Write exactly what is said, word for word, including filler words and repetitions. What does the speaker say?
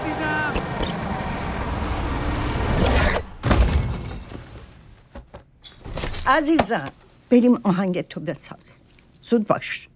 عزیزم. عزیزم بریم آهنگ تو بسازیم. زود باش.